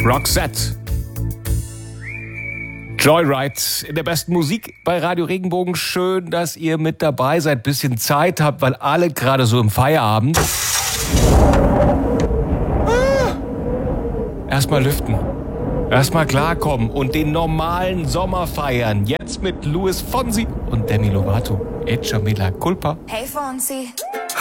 Roxette. Joyride in der besten Musik bei Radio Regenbogen. Schön, dass ihr mit dabei seid. Bisschen Zeit habt, weil alle gerade so im Feierabend. Erstmal lüften. Erstmal klarkommen und den normalen Sommer feiern. Jetzt mit Luis Fonsi und Demi Lovato. Echa Mela Culpa. Hey Fonsi.